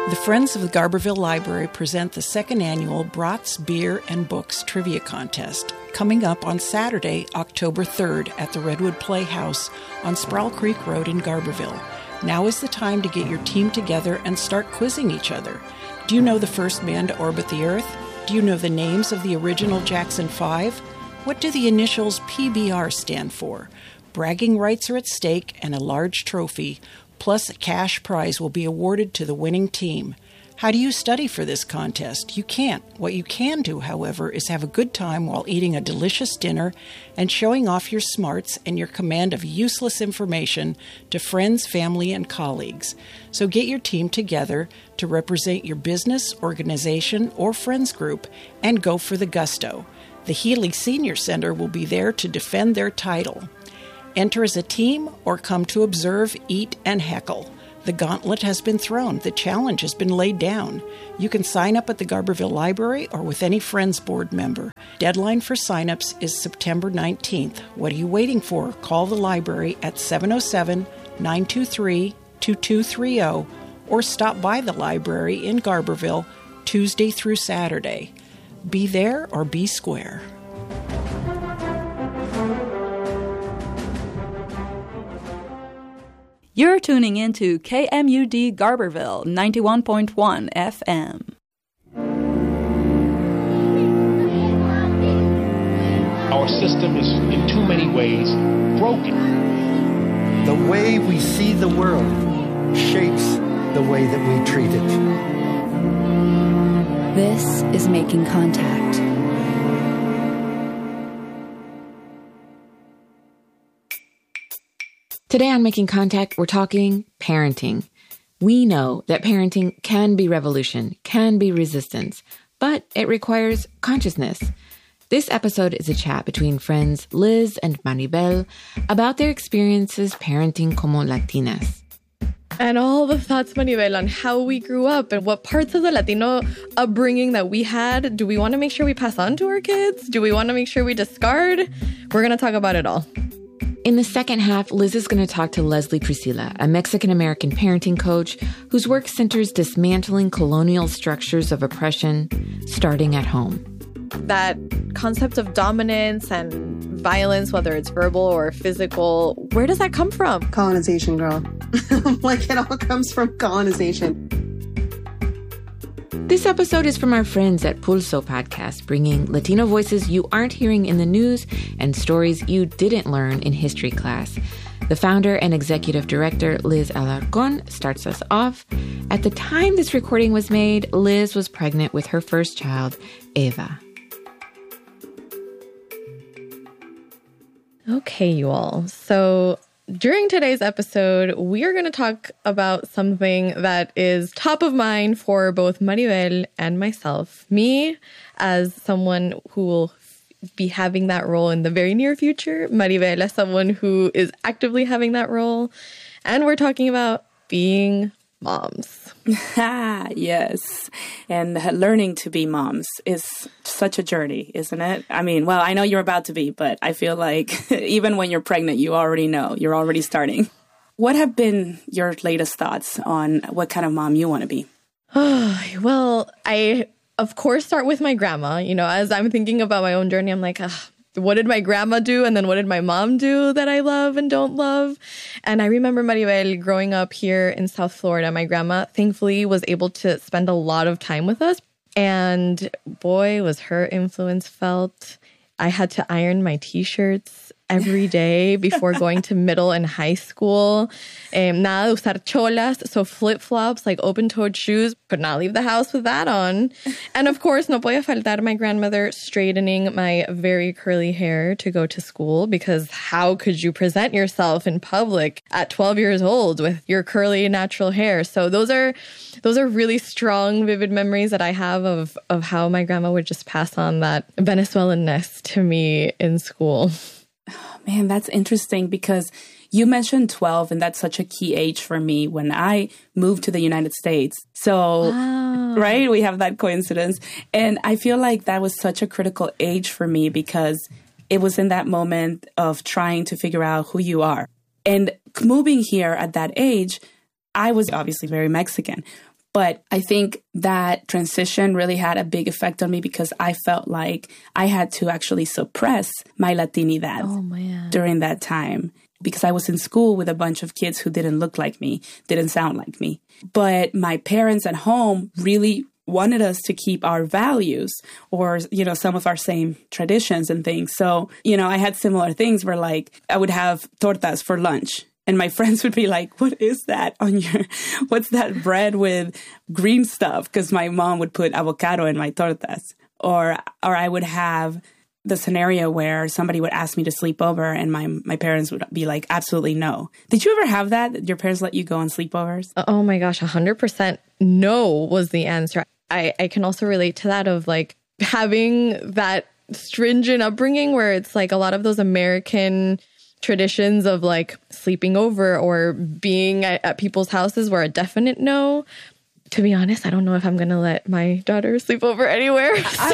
The Friends of the Garberville Library present the second annual Brats, Beer, and Books Trivia Contest, coming up on Saturday, October 3rd at the Redwood Playhouse on Sproul Creek Road in Garberville. Now is the time to get your team together and start quizzing each other. Do you know the first man to orbit the Earth? Do you know the names of the original Jackson 5? What do the initials PBR stand for? Bragging rights are at stake and a large trophy, plus a cash prize will be awarded to the winning team. How do you study for this contest? You can't. What you can do, however, is have a good time while eating a delicious dinner and showing off your smarts and your command of useless information to friends, family, and colleagues. So get your team together to represent your business, organization, or friends group and go for the gusto. The Healy Senior Center will be there to defend their title. Enter as a team or come to observe, eat, and heckle. The gauntlet has been thrown. The challenge has been laid down. You can sign up at the Garberville Library or with any Friends Board member. Deadline for signups is September 19th. What are you waiting for? Call the library at 707-923-2230 or stop by the library in Garberville Tuesday through Saturday. Be there or be square. You're tuning into KMUD Garberville 91.1 FM. Our system is in too many ways broken. The way we see the world shapes the way that we treat it. This is Making Contact. Today on Making Contact, we're talking parenting. We know that parenting can be revolution, can be resistance, but it requires consciousness. This episode is a chat between friends Liz and Maribel about their experiences parenting como Latinas. And all the thoughts, Maribel, on how we grew up and what parts of the Latino upbringing that we had. Do we want to make sure we pass on to our kids? Do we want to make sure we discard? We're going to talk about it all. In the second half, Liz is going to talk to Leslie Priscilla, a Mexican-American parenting coach whose work centers dismantling colonial structures of oppression, starting at home. That concept of dominance and violence, whether it's verbal or physical, where does that come from? Colonization, girl. Like, it all comes from colonization. This episode is from our friends at Pulso Podcast, bringing Latino voices you aren't hearing in the news and stories you didn't learn in history class. The founder and executive director, Liz Alarcón, starts us off. At the time this recording was made, Liz was pregnant with her first child, Eva. Okay, you all. So during today's episode, we are going to talk about something that is top of mind for both Maribel and myself. Me, as someone who will be having that role in the very near future. Maribel, as someone who is actively having that role. And we're talking about being moms. Yes. And learning to be moms is such a journey, isn't it? I mean, well, I know you're about to be, but I feel like even when you're pregnant, you already know. You're already starting. What have been your latest thoughts on what kind of mom you want to be? Well, I, of course, start with my grandma. You know, as I'm thinking about my own journey, I'm like, what did my grandma do? And then what did my mom do that I love and don't love? And I remember, Maribel, growing up here in South Florida, my grandma, thankfully, was able to spend a lot of time with us. And boy, was her influence felt. I had to iron my T-shirts every day before going to middle and high school. Nada de usar cholas, so flip-flops, like open-toed shoes. Could not leave the house with that on. And of course, no podía faltar my grandmother straightening my very curly hair to go to school, because how could you present yourself in public at 12 years old with your curly natural hair? So those are really strong, vivid memories that I have of how my grandma would just pass on that Venezuelan-ness to me in school. Man, that's interesting because you mentioned 12, and that's such a key age for me when I moved to the United States. So, wow. Right, we have that coincidence. And I feel like that was such a critical age for me because it was in that moment of trying to figure out who you are. And moving here at that age, I was obviously very Mexican. But I think that transition really had a big effect on me because I felt like I had to actually suppress my Latinidad during that time because I was in school with a bunch of kids who didn't look like me, didn't sound like me. But my parents at home really wanted us to keep our values or, some of our same traditions and things. So, I had similar things where like I would have tortas for lunch. And my friends would be like, what is that what's that bread with green stuff? Because my mom would put avocado in my tortas. Or I would have the scenario where somebody would ask me to sleep over and my parents would be like, absolutely no. Did you ever have that? Your parents let you go on sleepovers? Oh my gosh, 100% no was the answer. I can also relate to that of like having that stringent upbringing where it's like a lot of those American traditions of like sleeping over or being at people's houses were a definite no. To be honest, I don't know if I'm going to let my daughter sleep over anywhere. I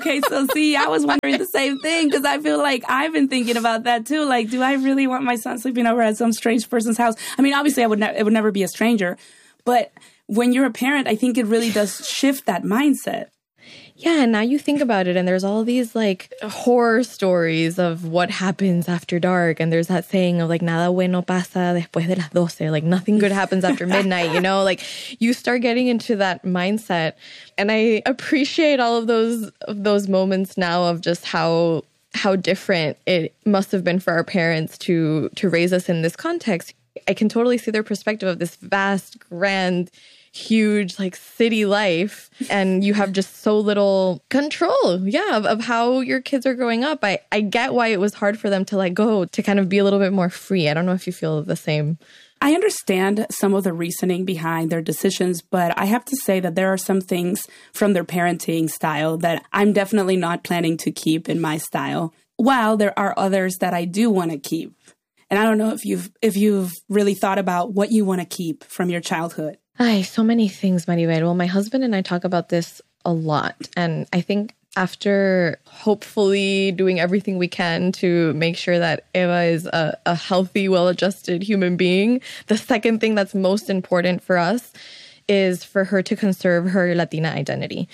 was wondering the same thing because I feel like I've been thinking about that too. Like, do I really want my son sleeping over at some strange person's house? I mean, obviously it would never be a stranger, but when you're a parent, I think it really does shift that mindset. Yeah, and now you think about it, and there's all these like horror stories of what happens after dark, and there's that saying of like nada bueno pasa después de las 12, like nothing good happens after midnight, like you start getting into that mindset. And I appreciate all of those moments now of just how different it must have been for our parents to raise us in this context. I can totally see their perspective of this vast, grand, huge like city life, and you have just so little control of how your kids are growing up. I get why it was hard for them to let go, to kind of be a little bit more free. I don't know if you feel the same. I understand some of the reasoning behind their decisions, but I have to say that there are some things from their parenting style that I'm definitely not planning to keep in my style, while there are others that I do want to keep. And I don't know if you've really thought about what you want to keep from your childhood. So many things, Maribel. Well, my husband and I talk about this a lot. And I think after hopefully doing everything we can to make sure that Eva is a healthy, well-adjusted human being, the second thing that's most important for us is for her to conserve her Latina identity.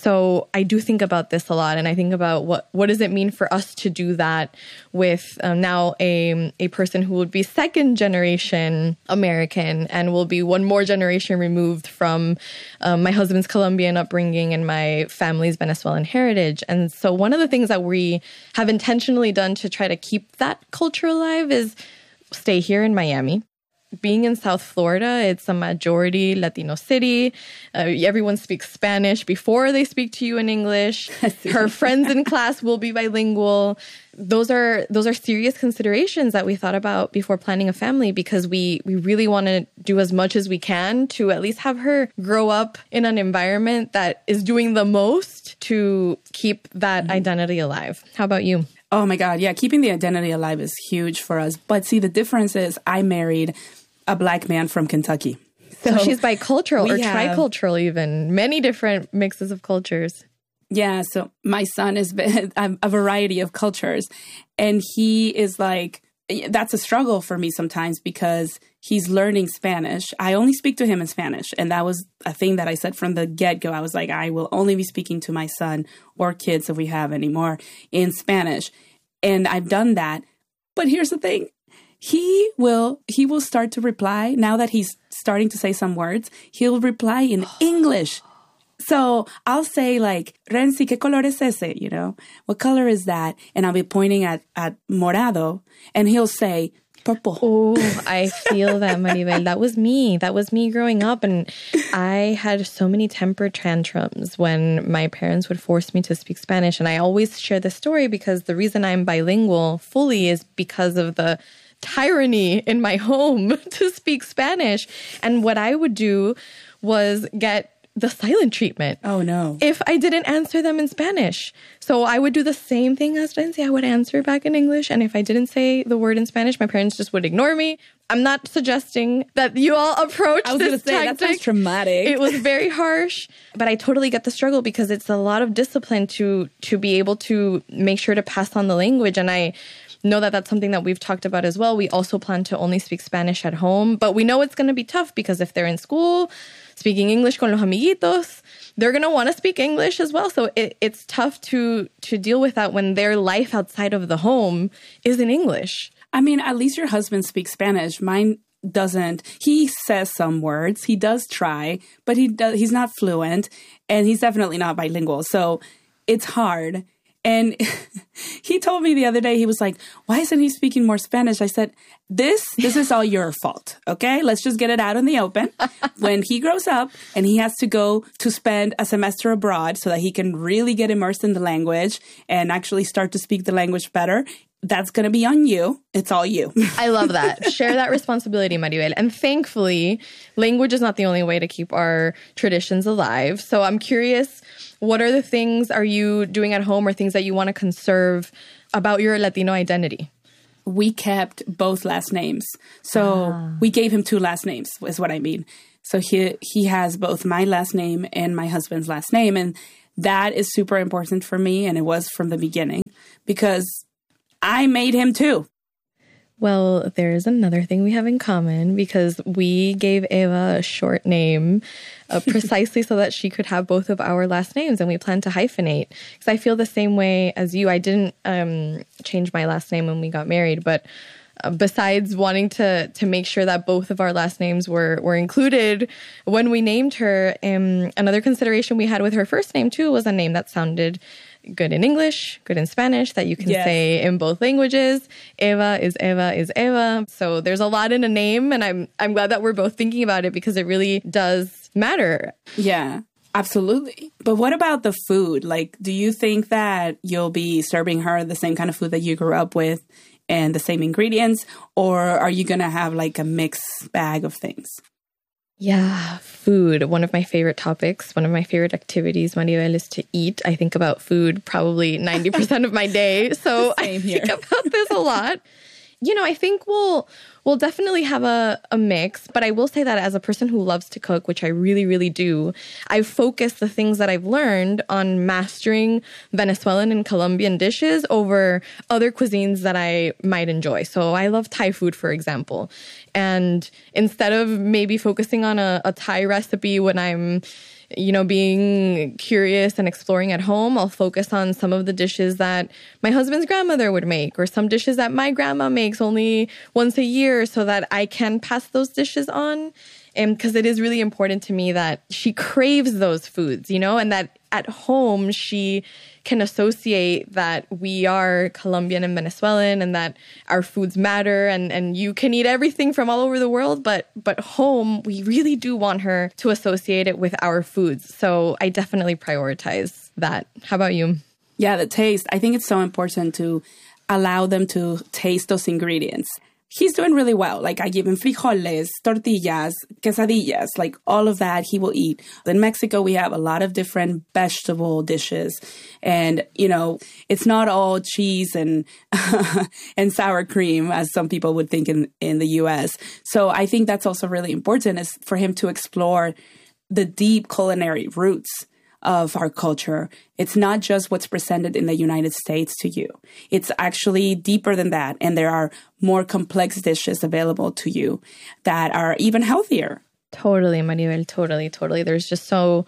So I do think about this a lot, and I think about what does it mean for us to do that with now a person who would be second generation American and will be one more generation removed from my husband's Colombian upbringing and my family's Venezuelan heritage. And so one of the things that we have intentionally done to try to keep that culture alive is stay here in Miami. Being in South Florida, it's a majority Latino city. Everyone speaks Spanish before they speak to you in English. Her friends in class will be bilingual. Those are serious considerations that we thought about before planning a family, because we really want to do as much as we can to at least have her grow up in an environment that is doing the most to keep that identity alive. How about you? Oh my God. Yeah. Keeping the identity alive is huge for us. But see, the difference is I married a Black man from Kentucky. So she's bicultural or tricultural even. Many different mixes of cultures. Yeah. So my son is a variety of cultures. And he is like, that's a struggle for me sometimes because he's learning Spanish. I only speak to him in Spanish. And that was a thing that I said from the get-go. I was like, I will only be speaking to my son or kids if we have any more in Spanish. And I've done that. But here's the thing. He will start to reply now that he's starting to say some words. He'll reply in English. So I'll say like, Renzi, ¿qué color es ese? What color is that? And I'll be pointing at morado, and he'll say purple. Oh, I feel that, Maribel. That was me. That was me growing up. And I had so many temper tantrums when my parents would force me to speak Spanish. And I always share this story because the reason I'm bilingual fully is because of the tyranny in my home to speak Spanish. And what I would do was get the silent treatment. Oh, no. If I didn't answer them in Spanish. So I would do the same thing as Renzi. I would answer back in English. And if I didn't say the word in Spanish, my parents just would ignore me. I'm not suggesting that you all approach this tactic. That sounds traumatic. It was very harsh, but I totally get the struggle because it's a lot of discipline to be able to make sure to pass on the language. And I know that that's something that we've talked about as well. We also plan to only speak Spanish at home, but we know it's going to be tough because if they're in school, speaking English con los amiguitos, they're going to want to speak English as well. So it's tough to deal with that when their life outside of the home is in English. I mean, at least your husband speaks Spanish. Mine doesn't. He says some words. He does try, but he's not fluent, and he's definitely not bilingual. So it's hard. And he told me the other day, he was like, why isn't he speaking more Spanish? I said, this is all your fault, okay? Let's just get it out in the open. When he grows up and he has to go to spend a semester abroad so that he can really get immersed in the language and actually start to speak the language better, that's going to be on you. It's all you. I love that. Share that responsibility, Maribel. And thankfully, language is not the only way to keep our traditions alive. So I'm curious, what are the things are you doing at home or things that you want to conserve about your Latino identity? We kept both last names. So we gave him 2 last names, is what I mean. So he has both my last name and my husband's last name. And that is super important for me. And it was from the beginning because I made him too. Well, there's another thing we have in common because we gave Eva a short name precisely so that she could have both of our last names, and we plan to hyphenate. Because I feel the same way as you. I didn't change my last name when we got married, but besides wanting to make sure that both of our last names were included when we named her, another consideration we had with her first name too was a name that sounded good in English, good in Spanish, that you can say in both languages. Eva is Eva is Eva. So there's a lot in a name, and I'm glad that we're both thinking about it because it really does matter. Yeah, absolutely. But what about the food? Like, do you think that you'll be serving her the same kind of food that you grew up with and the same ingredients, or are you going to have like a mixed bag of things? Yeah, food. One of my favorite topics, one of my favorite activities, Maribel, is to eat. I think about food probably 90% of my day. So I think about this a lot. You know, I think we'll definitely have a mix, but I will say that as a person who loves to cook, which I really, really do, I've focused the things that I've learned on mastering Venezuelan and Colombian dishes over other cuisines that I might enjoy. So I love Thai food, for example. And instead of maybe focusing on a Thai recipe when I'm being curious and exploring at home, I'll focus on some of the dishes that my husband's grandmother would make or some dishes that my grandma makes only once a year so that I can pass those dishes on. And because it is really important to me that she craves those foods, and that at home she can associate that we are Colombian and Venezuelan and that our foods matter and you can eat everything from all over the world, but home, we really do want her to associate it with our foods. So I definitely prioritize that. How about you? Yeah, the taste. I think it's so important to allow them to taste those ingredients. He's doing really well. Like, I give him frijoles, tortillas, quesadillas, like all of that he will eat. In Mexico, we have a lot of different vegetable dishes. And, it's not all cheese and and sour cream, as some people would think in the U.S. So I think that's also really important, is for him to explore the deep culinary roots of our culture. It's not just what's presented in the United States to you. It's actually deeper than that. And there are more complex dishes available to you that are even healthier. Totally, Maribel. Totally. There's just so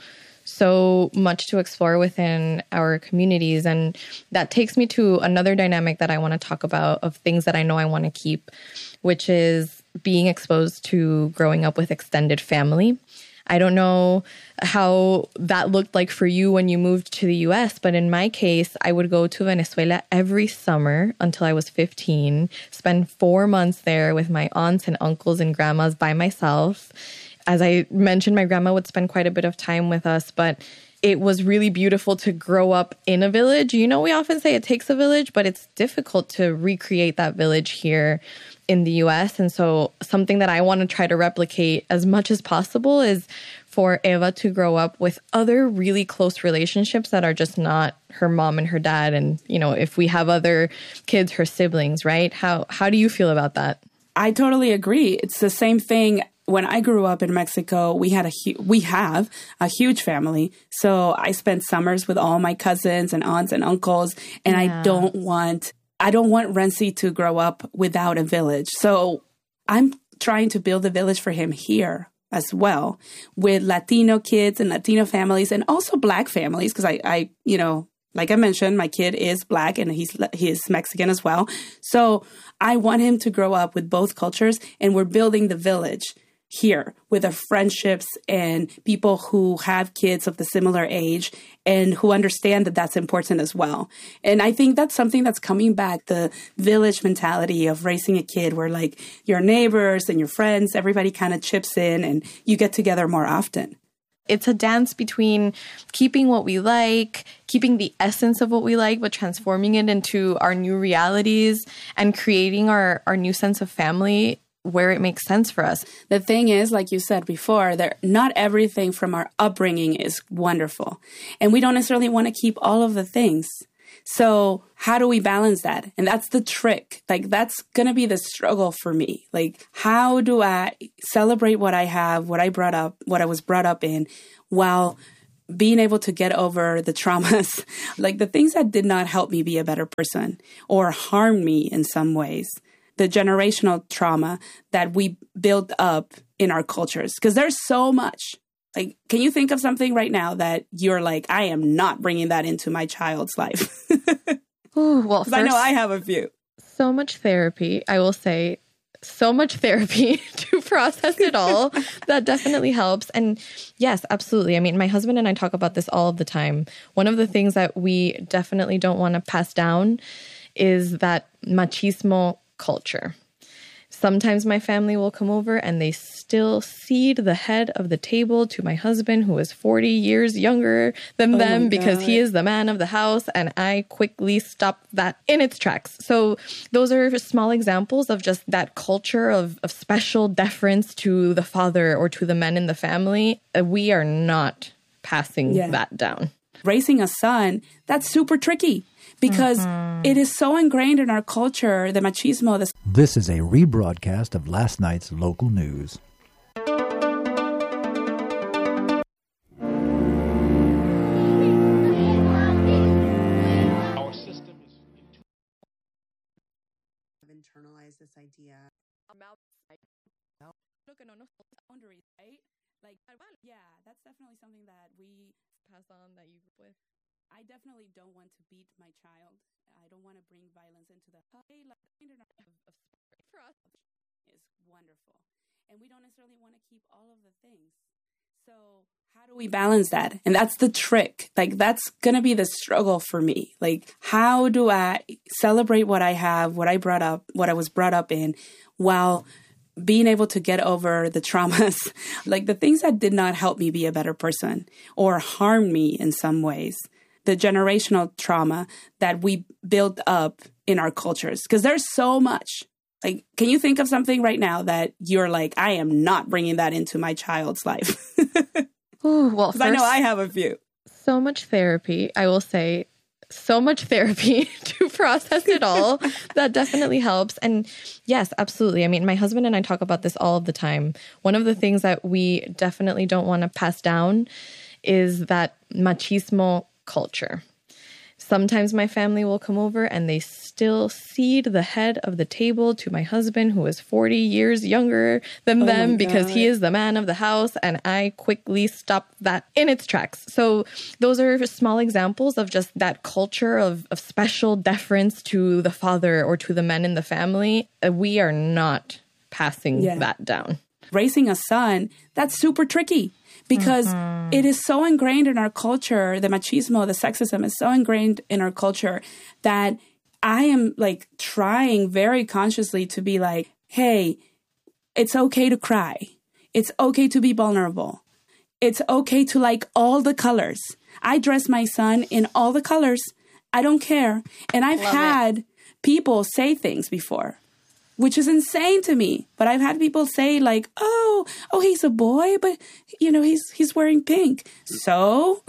much to explore within our communities. And that takes me to another dynamic that I want to talk about of things that I know I want to keep, which is being exposed to growing up with extended family. I don't know how that looked like for you when you moved to the U.S., but in my case, I would go to Venezuela every summer until I was 15, spend 4 months there with my aunts and uncles and grandmas by myself. As I mentioned, my grandma would spend quite a bit of time with us, but it was really beautiful to grow up in a village. We often say it takes a village, but it's difficult to recreate that village here in the U.S. And so something that I want to try to replicate as much as possible is for Eva to grow up with other really close relationships that are just not her mom and her dad. And, if we have other kids, her siblings, right? How do you feel about that? I totally agree. It's the same thing. When I grew up in Mexico, we have a huge family. So I spent summers with all my cousins and aunts and uncles. And I don't want Renzi to grow up without a village. So I'm trying to build a village for him here as well with Latino kids and Latino families and also Black families. Because I, you know, like I mentioned, my kid is Black and he's Mexican as well. So I want him to grow up with both cultures, and we're building the village here with our friendships and people who have kids of the similar age and who understand that that's important as well. And I think that's something that's coming back, the village mentality of raising a kid where like your neighbors and your friends, everybody kind of chips in and you get together more often. It's a dance between keeping what we like, keeping the essence of what we like, but transforming it into our new realities and creating our new sense of family where it makes sense for us. The thing is, like you said before, that not everything from our upbringing is wonderful. And we don't necessarily want to keep all of the things. So how do we balance that? And that's the trick. Like, that's going to be the struggle for me. Like, how do I celebrate what I have, what I was brought up in, while being able to get over the traumas, like the things that did not help me be a better person or harm me in some ways. The generational trauma that we built up in our cultures. Because there's so much. Like, can you think of something right now that you're like, I am not bringing that into my child's life? Ooh, well, first, I know I have a few. So much therapy, I will say. So much therapy to process it all. That definitely helps. And yes, absolutely. I mean, my husband and I talk about this all of the time. One of the things that we definitely don't want to pass down is that machismo culture. Sometimes my family will come over and they still cede the head of the table to my husband, who is 40 years younger than them, because he is the man of the house. And I quickly stop that in its tracks. So those are small examples of just that culture of special deference to the father or to the men in the family. We are not passing that down. Raising a son, that's super tricky. Because it is so ingrained in our culture, the machismo. This is a rebroadcast of last night's local news. Our system is internalized this idea. Boundaries, right? Like, yeah, that's definitely something that we pass on that you grew with. I definitely don't want to beat my child. I don't want to bring violence into the for us is wonderful. And we don't necessarily want to keep all of the things. So how do we balance that? And that's the trick. Like, that's going to be the struggle for me. Like, how do I celebrate what I have, what I was brought up in, while being able to get over the traumas, like the things that did not help me be a better person or harm me in some ways. The generational trauma that we built up in our cultures. Because there's so much. Like, can you think of something right now that you're like, I am not bringing that into my child's life? Ooh, well, first, I know I have a few. So much therapy, I will say. So much therapy to process it all. That definitely helps. And yes, absolutely. I mean, my husband and I talk about this all of the time. One of the things that we definitely don't want to pass down is that machismo culture. Sometimes my family will come over and they still cede the head of the table to my husband, who is 40 years younger than them, because he is the man of the house. And I quickly stop that in its tracks. So those are small examples of just that culture of special deference to the father or to the men in the family. We are not passing that down. Raising a son, that's super tricky. Because it is so ingrained in our culture, the machismo, the sexism is so ingrained in our culture that I am like trying very consciously to be like, hey, it's okay to cry. It's okay to be vulnerable. It's okay to like all the colors. I dress my son in all the colors. I don't care. And I've had people say things before, which is insane to me. But I've had people say like, oh, he's a boy, but you know, he's wearing pink. So,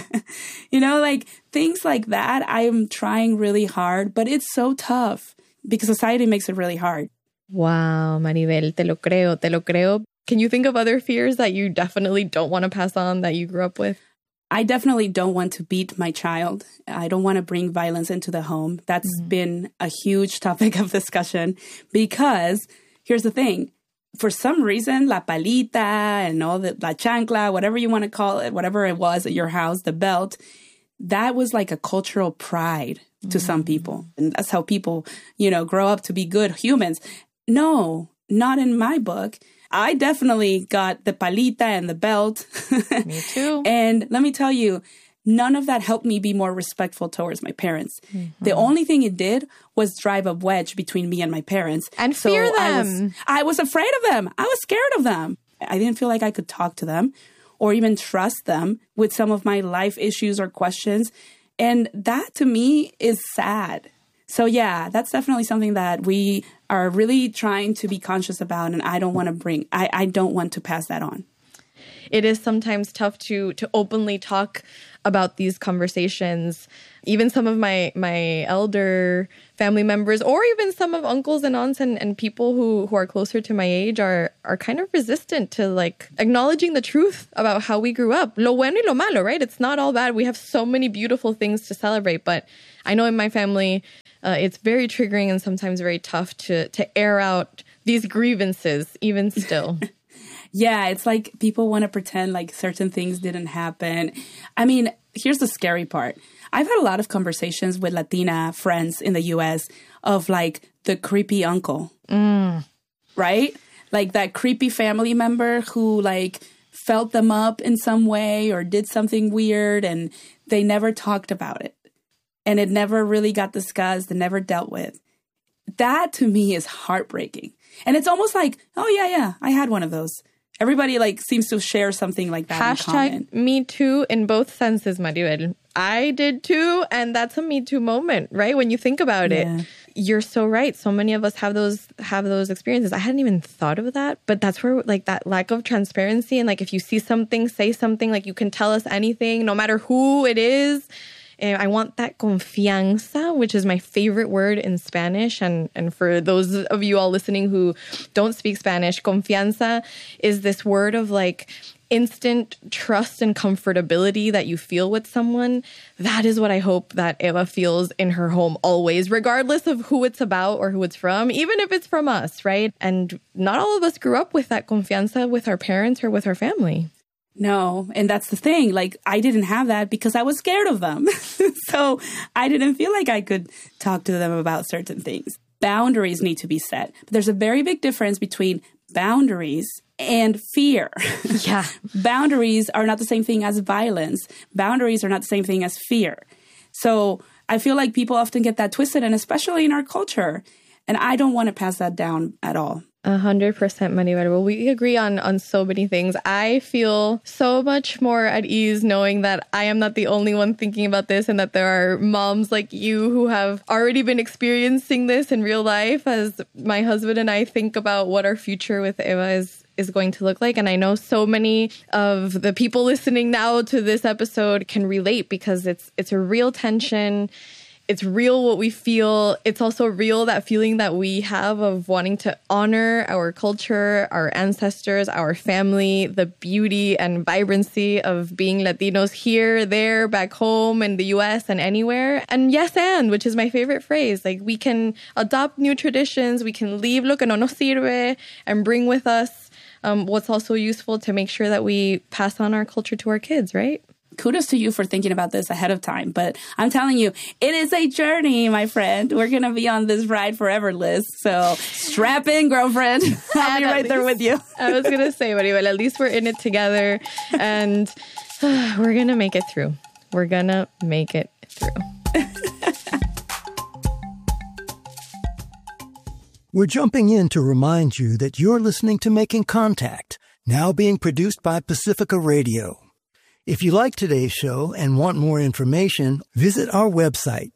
you know, like things like that. I am trying really hard, but it's so tough because society makes it really hard. Wow, Maribel, te lo creo. Can you think of other fears that you definitely don't want to pass on that you grew up with? I definitely don't want to beat my child. I don't want to bring violence into the home. That's been a huge topic of discussion because here's the thing. for some reason, la palita and all the la chancla, whatever you want to call it, whatever it was at your house, the belt, that was like a cultural pride to some people. And that's how people, grow up to be good humans. No, not in my book. I definitely got the palita and the belt. Me too. And let me tell you, none of that helped me be more respectful towards my parents. Mm-hmm. The only thing it did was drive a wedge between me and my parents. And fear them. I was afraid of them. I was scared of them. I didn't feel like I could talk to them or even trust them with some of my life issues or questions. And that to me is sad. So yeah, that's definitely something that we are really trying to be conscious about. And I don't want to pass that on. It is sometimes tough to openly talk about these conversations. Even some of my elder family members, or even some of uncles and aunts and people who are closer to my age are kind of resistant to like acknowledging the truth about how we grew up. Lo bueno y lo malo, right? It's not all bad. We have so many beautiful things to celebrate. But I know in my family, it's very triggering and sometimes very tough to air out these grievances, even still. Yeah, it's like people want to pretend like certain things didn't happen. I mean, here's the scary part. I've had a lot of conversations with Latina friends in the U.S. of like the creepy uncle, right? Like that creepy family member who like felt them up in some way or did something weird and they never talked about it. And it never really got discussed and never dealt with. That to me is heartbreaking. And it's almost like, oh, yeah, I had one of those. Everybody like seems to share something like that in common. Me Too in both senses, Maribel. I did too, and that's a Me Too moment, right? When you think about it, you're so right. So many of us have those experiences. I hadn't even thought of that, but that's where like that lack of transparency and like if you see something, say something, like you can tell us anything, no matter who it is. I want that confianza, which is my favorite word in Spanish. And for those of you all listening who don't speak Spanish, confianza is this word of like instant trust and comfortability that you feel with someone. That is what I hope that Eva feels in her home always, regardless of who it's about or who it's from, even if it's from us, right? And not all of us grew up with that confianza with our parents or with our family. No. And that's the thing. Like, I didn't have that because I was scared of them. So I didn't feel like I could talk to them about certain things. Boundaries need to be set. But there's a very big difference between boundaries and fear. Yeah. Boundaries are not the same thing as violence. Boundaries are not the same thing as fear. So I feel like people often get that twisted, and especially in our culture. And I don't want to pass that down at all. 100%, Maribel. Well, we agree on so many things. I feel so much more at ease knowing that I am not the only one thinking about this and that there are moms like you who have already been experiencing this in real life as my husband and I think about what our future with Eva is going to look like. And I know so many of the people listening now to this episode can relate because it's a real tension. It's real what we feel. It's also real that feeling that we have of wanting to honor our culture, our ancestors, our family, the beauty and vibrancy of being Latinos here, there, back home in the US and anywhere. And yes, which is my favorite phrase. Like we can adopt new traditions. We can leave lo que no nos sirve and bring with us what's also useful to make sure that we pass on our culture to our kids, right? Kudos to you for thinking about this ahead of time. But I'm telling you, it is a journey, my friend. We're going to be on this ride forever, Liz. So strap in, girlfriend. I'll be right there with you. I was going to say, but at least we're in it together. And we're going to make it through. We're going to make it through. We're jumping in to remind you that you're listening to Making Contact, now being produced by Pacifica Radio. If you like today's show and want more information, visit our website,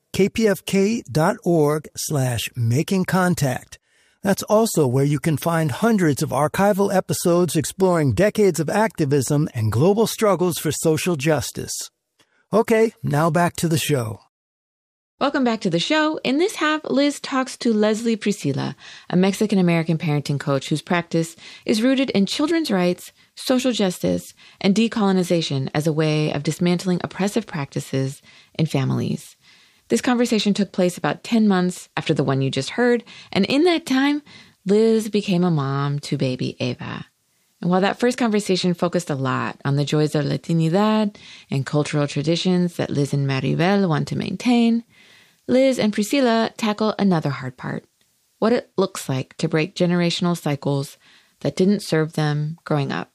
kpfk.org/makingcontact. That's also where you can find hundreds of archival episodes exploring decades of activism and global struggles for social justice. Okay, now back to the show. Welcome back to the show. In this half, Liz talks to Leslie Priscilla, a Mexican-American parenting coach whose practice is rooted in children's rights, social justice, and decolonization as a way of dismantling oppressive practices in families. This conversation took place about 10 months after the one you just heard, and in that time, Liz became a mom to baby Eva. And while that first conversation focused a lot on the joys of Latinidad and cultural traditions that Liz and Maribel want to maintain, Liz and Priscilla tackle another hard part, what it looks like to break generational cycles that didn't serve them growing up.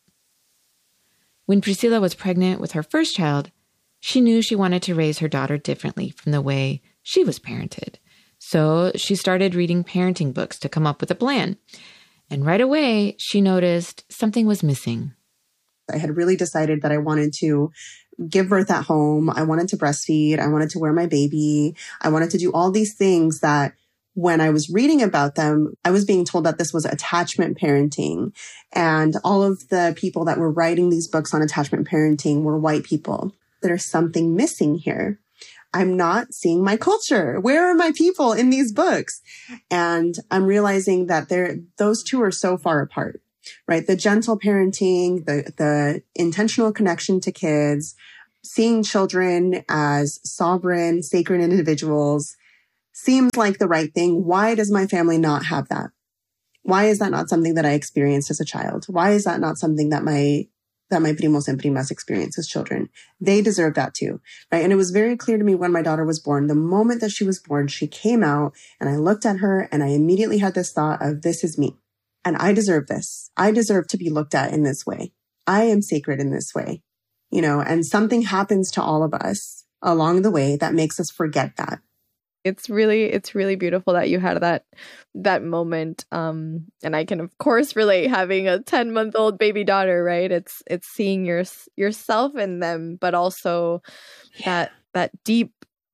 When Priscilla was pregnant with her first child, she knew she wanted to raise her daughter differently from the way she was parented. So she started reading parenting books to come up with a plan. And right away, she noticed something was missing. I had really decided that I wanted to give birth at home. I wanted to breastfeed. I wanted to wear my baby. I wanted to do all these things that when I was reading about them, I was being told that this was attachment parenting. And all of the people that were writing these books on attachment parenting were white people. There's something missing here. I'm not seeing my culture. Where are my people in these books? And I'm realizing that those two are so far apart, right? The gentle parenting, the intentional connection to kids, seeing children as sovereign, sacred individuals seems like the right thing. Why does my family not have that? Why is that not something that I experienced as a child? Why is that not something that my primos and primas experience as children? They deserve that too, right? And it was very clear to me when my daughter was born. The moment that she was born, she came out and I looked at her and I immediately had this thought of, this is me and I deserve this. I deserve to be looked at in this way. I am sacred in this way, and something happens to all of us along the way that makes us forget that. It's really beautiful that you had that moment. And I can of course relate, having a 10-month-old baby daughter, right? It's seeing yourself in them, but also that deep,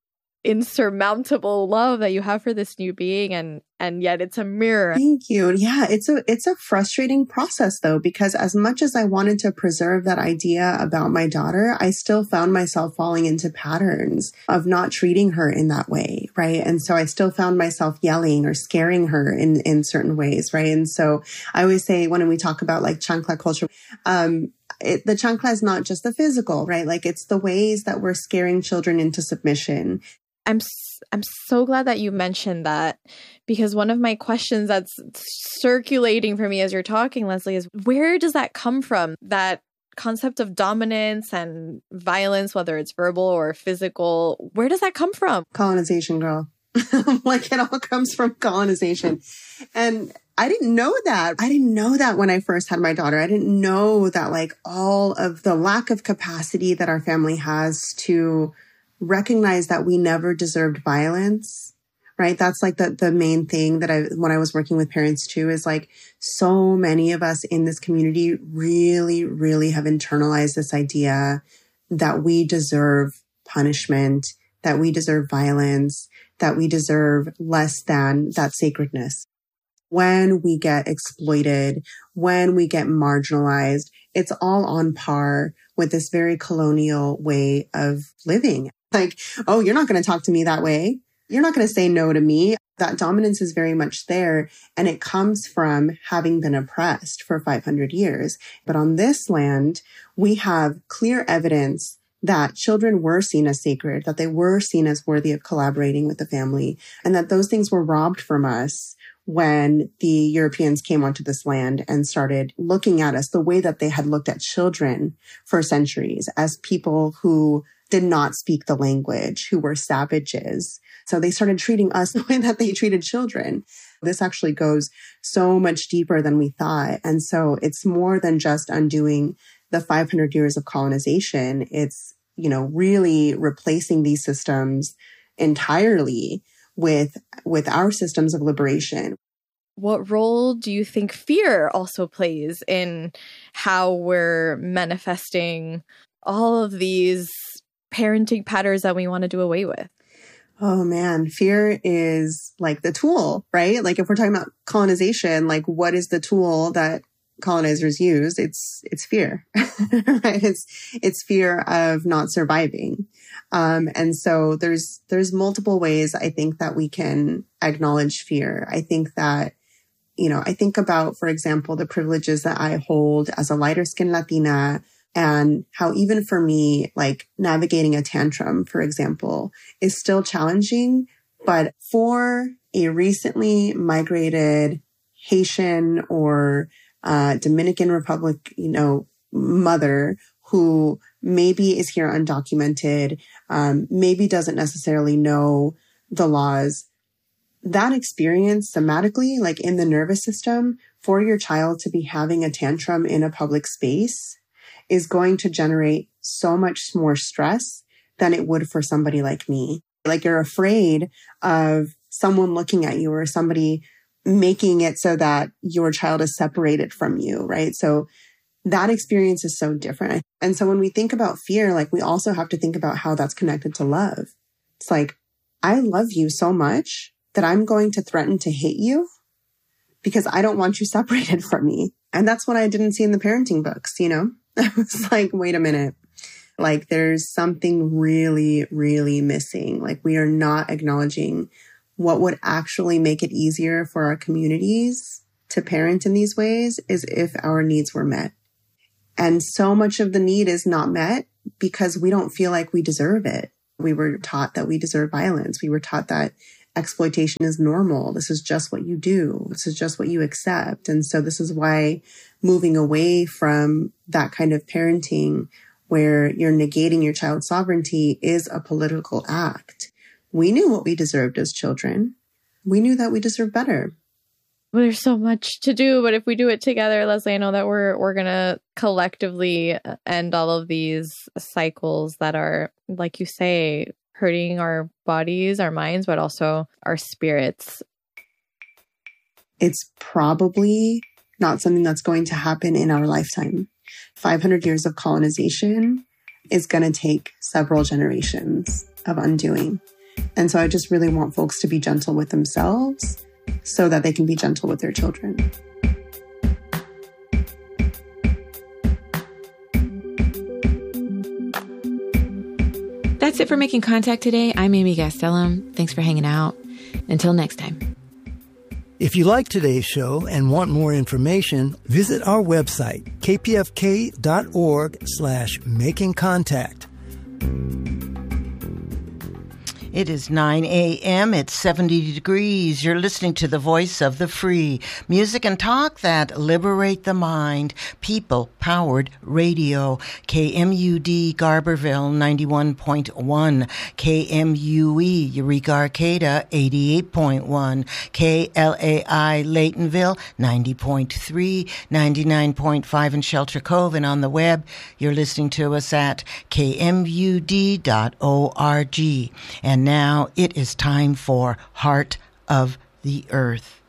insurmountable love that you have for this new being, and yet it's a mirror. Thank you. Yeah, it's a frustrating process though, because as much as I wanted to preserve that idea about my daughter, I still found myself falling into patterns of not treating her in that way, right? And so I still found myself yelling or scaring her in certain ways, right? And so I always say, when we talk about like chancla culture, the chancla is not just the physical, right? Like it's the ways that we're scaring children into submission. I'm so glad that you mentioned that, because one of my questions that's circulating for me as you're talking, Leslie, is where does that come from? That concept of dominance and violence, whether it's verbal or physical, where does that come from? Colonization, girl. Like it all comes from colonization. And I didn't know that. I didn't know that when I first had my daughter. I didn't know that like all of the lack of capacity that our family has to recognize that we never deserved violence, right? That's like the main thing that when I was working with parents too, is like so many of us in this community really, really have internalized this idea that we deserve punishment, that we deserve violence, that we deserve less than that sacredness. When we get exploited, when we get marginalized, it's all on par with this very colonial way of living. Like, oh, you're not going to talk to me that way. You're not going to say no to me. That dominance is very much there. And it comes from having been oppressed for 500 years. But on this land, we have clear evidence that children were seen as sacred, that they were seen as worthy of collaborating with the family, and that those things were robbed from us when the Europeans came onto this land and started looking at us the way that they had looked at children for centuries, as people who did not speak the language, who were savages. So they started treating us the way that they treated children. This actually goes so much deeper than we thought. And so it's more than just undoing the 500 years of colonization. It's, really replacing these systems entirely with our systems of liberation. What role do you think fear also plays in how we're manifesting all of these parenting patterns that we want to do away with? Oh man, fear is like the tool, right? Like if we're talking about colonization, like what is the tool that colonizers use? It's fear, right? It's fear of not surviving. And so there's multiple ways I think that we can acknowledge fear. I think that, I think about, for example, the privileges that I hold as a lighter skinned Latina, and how even for me, like navigating a tantrum, for example, is still challenging. But for a recently migrated Haitian or Dominican Republic, mother who maybe is here undocumented, maybe doesn't necessarily know the laws. That experience somatically, like in the nervous system, for your child to be having a tantrum in a public space is going to generate so much more stress than it would for somebody like me. Like you're afraid of someone looking at you or somebody making it so that your child is separated from you, right? So that experience is so different. And so when we think about fear, like we also have to think about how that's connected to love. It's like, I love you so much that I'm going to threaten to hate you because I don't want you separated from me. And that's what I didn't see in the parenting books, I was like, wait a minute. Like there's something really, really missing. Like we are not acknowledging what would actually make it easier for our communities to parent in these ways is if our needs were met. And so much of the need is not met because we don't feel like we deserve it. We were taught that we deserve violence. We were taught that exploitation is normal. This is just what you do. This is just what you accept. And so this is why moving away from that kind of parenting where you're negating your child's sovereignty is a political act. We knew what we deserved as children. We knew that we deserved better. Well, there's so much to do, but if we do it together, Leslie, I know that we're going to collectively end all of these cycles that are, like you say, hurting our bodies, our minds, but also our spirits. It's probably not something that's going to happen in our lifetime. 500 years of colonization is going to take several generations of undoing. And so I just really want folks to be gentle with themselves so that they can be gentle with their children. That's it for Making Contact today. I'm Amy Gastelum. Thanks for hanging out. Until next time. If you like today's show and want more information, visit our website, kpfk.org/makingcontact. It is 9 a.m. It's 70 degrees. You're listening to the voice of the free. Music and talk that liberate the mind. People-powered radio. KMUD Garberville 91.1. KMUE Eureka Arcata 88.1. KLAI Laytonville 90.3. 99.5 in Shelter Cove. And on the web, you're listening to us at kmud.org. And now it is time for Heart of the Earth.